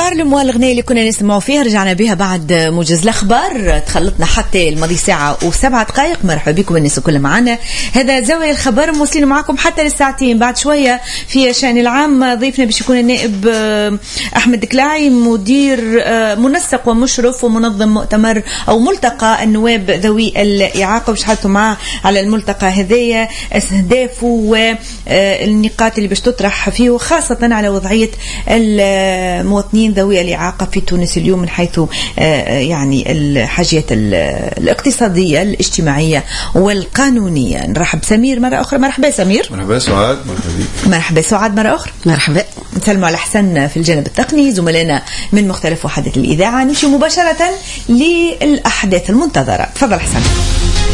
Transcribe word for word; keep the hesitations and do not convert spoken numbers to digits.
هارلم والغنية اللي كنا نسمعوا فيها رجعنا بها بعد موجز الأخبار. تخلطنا حتى الماضي ساعة وسبعة دقائق. مرحبا بكم الناس كل معنا. هذا زاوية الخبر موصلين معكم حتى للساعتين. بعد شوية في شأن العام ضيفنا باش يكون النائب أحمد دكلاعي مدير منسق ومشرف ومنظم مؤتمر أو ملتقى النواب ذوي الإعاقة، وش حالته معه على الملتقى هذايا استهدافه والنقاط اللي باش تطرح فيه، وخاصة على وضعية المواطنين ذوي الإعاقة في تونس اليوم من حيث يعني الحاجيات الاقتصادية الاجتماعية والقانونية. نرحب سمير مرة أخرى. مرحبا سمير. مرحبا سعاد. مرحبا مرحبا سعاد مرة أخرى. مرحبا. نسلموا على حسن في الجانب التقني، زملائنا من مختلف وحدات الإذاعة. نمشي مباشرة للأحداث المنتظرة. تفضل حسن.